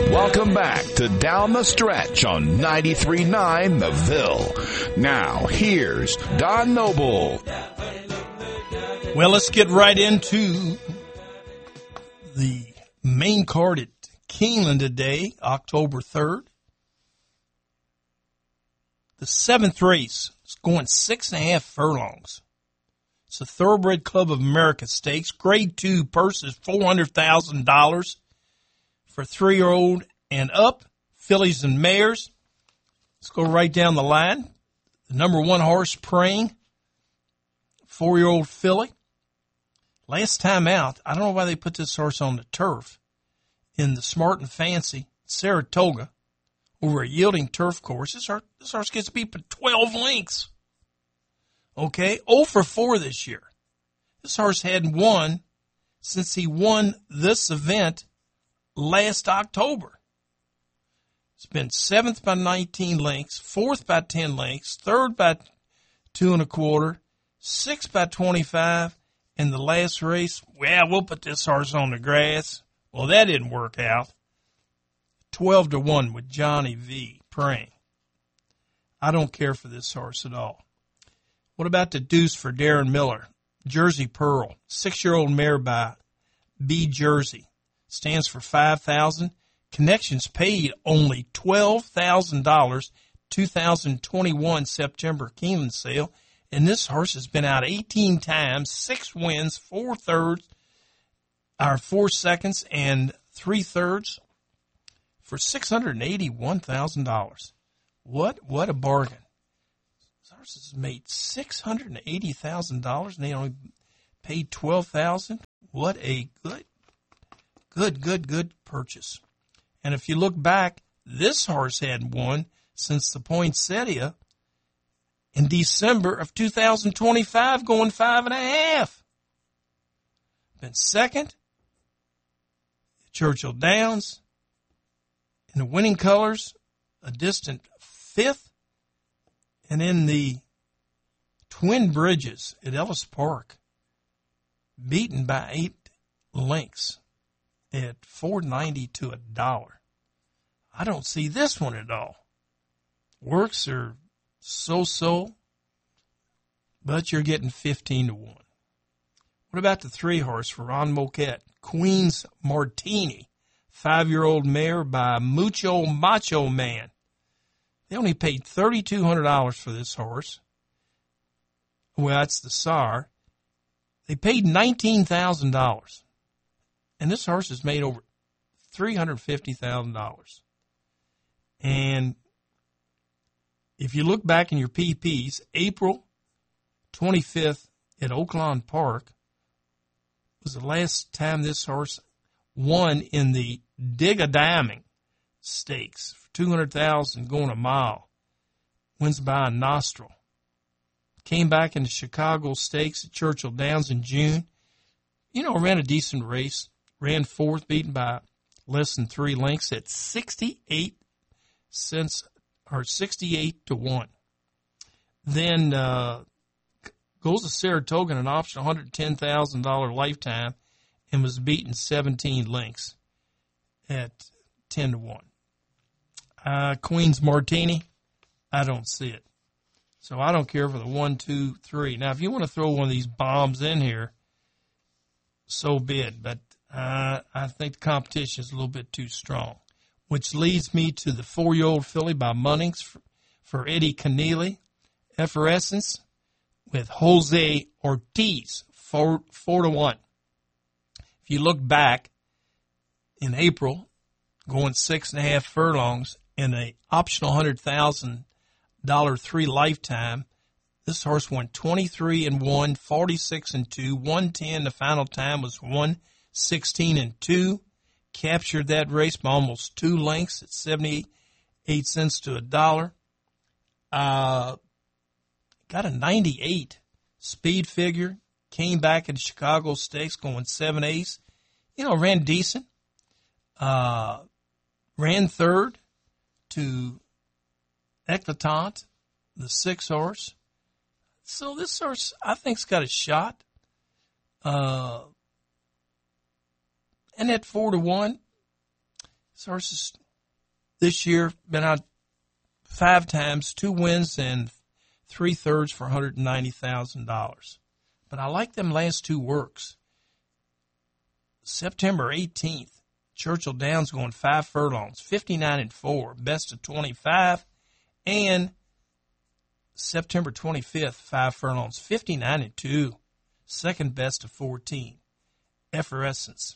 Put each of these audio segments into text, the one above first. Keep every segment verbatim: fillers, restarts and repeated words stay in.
Welcome back to Down the Stretch on ninety-three point nine The Ville. Now, here's Don Noble. Well, let's get right into the main card at Keeneland today, October third. The seventh race is going six and a half furlongs. It's a Thoroughbred Club of America Stakes. Grade two purse is four hundred thousand dollars for three-year-old and up, fillies and mares. Let's go right down the line. The number one horse, Praying, four-year-old filly. Last time out, I don't know why they put this horse on the turf in the Smart and Fancy Saratoga over a yielding turf course. This horse, this horse gets beat by twelve lengths. Okay, oh for four this year. This horse hadn't won since he won this event last October. It's been seventh by nineteen lengths, fourth by ten lengths, third by two and a quarter, sixth by twenty-five, and the last race, well, we'll put this horse on the grass. Well, that didn't work out. twelve to one with Johnny V. Praying. I don't care for this horse at all. What about the deuce for Darren Miller? Jersey Pearl, six-year-old mare by B. Jersey. Stands for five thousand dollars. Connections paid only twelve thousand dollars, two thousand twenty-one September Keeneland sale. And this horse has been out eighteen times, six wins, four thirds, or four seconds, and three thirds for six hundred eighty-one thousand dollars. What, what a bargain. This horse has made six hundred eighty thousand dollars and they only paid twelve thousand dollars. What a good, good, good, good purchase. And if you look back, this horse hadn't won since the Poinsettia in December of two thousand twenty-five, going five and a half. Been second at Churchill Downs in the winning colors, a distant fifth, and in the Twin Bridges at Ellis Park, beaten by eight lengths at four ninety to a dollar. I don't see this one at all. Works are so-so, but you're getting fifteen to one. What about the three horse for Ron Moquette? Queen's Martini, five-year-old mare by Mucho Macho Man. They only paid three thousand two hundred dollars for this horse. Well, that's the S A R. They paid nineteen thousand dollars. And this horse has made over three hundred fifty thousand dollars. And if you look back in your P Ps, April twenty-fifth at Oaklawn Park was the last time this horse won in the Dig-A-Diming Stakes for two hundred thousand dollars going a mile. Wins by a nostril. Came back in the Chicago Stakes at Churchill Downs in June. You know, ran a decent race. Ran fourth, beaten by less than three lengths at sixty-eight cents, or sixty-eight to one. Then uh, goes to Saratoga in an option one hundred ten thousand dollars lifetime and was beaten seventeen lengths at ten to one. Uh, Queen's Martini, I don't see it. So I don't care for the one, two, three. Now, if you want to throw one of these bombs in here, so be it. But Uh, I think the competition is a little bit too strong, which leads me to the four-year-old filly by Munnings for, for Eddie Keneally, Effervescence, with Jose Ortiz, four, four to one. If you look back in April, going six and a half furlongs in a optional one hundred thousand dollars three lifetime, this horse won twenty-three and one, forty-six and two, one ten. The final time was one sixteen and two, captured that race by almost two lengths at seventy-eight cents to a dollar. Uh, got a ninety-eight speed figure, came back in the Chicago Stakes going seven eighths. You know, ran decent. Uh, ran third to Eclatant, the six horse. So this horse, I think, has got a shot. Uh, And at four to one, This horse has this year been out five times, two wins and three thirds for one hundred ninety thousand dollars. But I like them last two works. September eighteenth, Churchill Downs going five furlongs, fifty-nine and four, best of twenty-five, and September twenty-fifth, five furlongs, fifty-nine and two, second best of fourteen. Effervescence.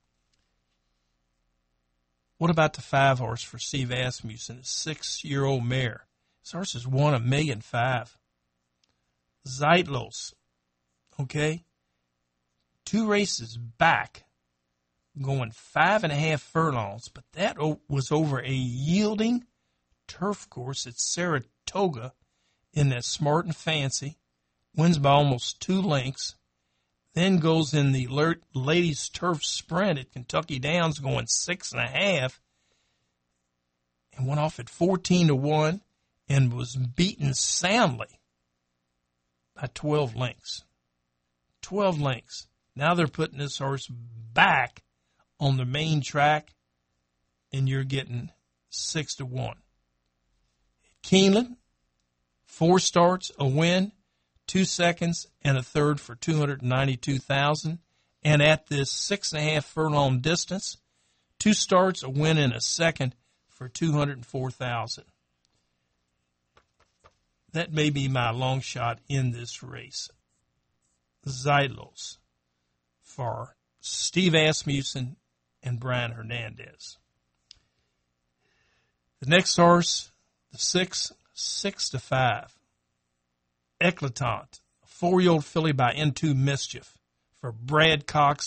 What about the five horse for Steve Asmussen, a six-year-old mare? This horse has won a million five. Zeitlos, okay, two races back, going five and a half furlongs, but that was over a yielding turf course at Saratoga in that Smart and Fancy, wins by almost two lengths, then goes in the ladies turf sprint at Kentucky Downs going six and a half, and went off at fourteen to one and was beaten soundly by twelve lengths. twelve lengths. Now they're putting this horse back on the main track, and you're getting six to one. Keeneland, four starts, a win, two seconds, and a third for two hundred ninety-two thousand dollars. And at this six and a half furlong distance, two starts, a win, and a second for two hundred four thousand dollars. That may be my long shot in this race. Zeitlos for Steve Asmussen and Brian Hernandez. The next horse, the six, six to five. Eclatant, a four-year-old filly by Into Mischief for Brad Cox